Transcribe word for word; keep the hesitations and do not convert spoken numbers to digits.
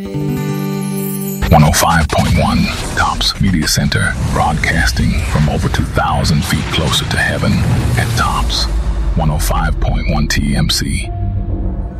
one oh five point one Tops Media Center, broadcasting from over two thousand feet closer to heaven at Tops one oh five point one T M C.